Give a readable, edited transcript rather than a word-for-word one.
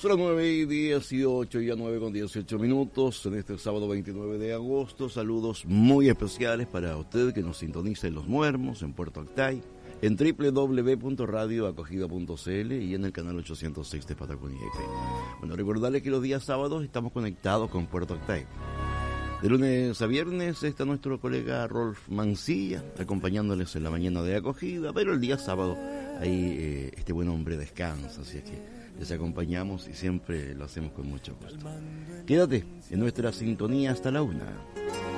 Son las 9:18, ya 9:18 minutos, en este sábado 29 de agosto. Saludos muy especiales para usted que nos sintoniza en Los Muermos, en Puerto Octay, en www.radioacogida.cl y en el canal 806 de Patagonia IP. Bueno, recordarles que los días sábados estamos conectados con Puerto Octay. De lunes a viernes está nuestro colega Rolf Mancilla acompañándoles en la mañana de acogida, pero el día sábado ahí este buen hombre descansa, así es que les acompañamos y siempre lo hacemos con mucho gusto. Quédate en nuestra sintonía hasta la 1.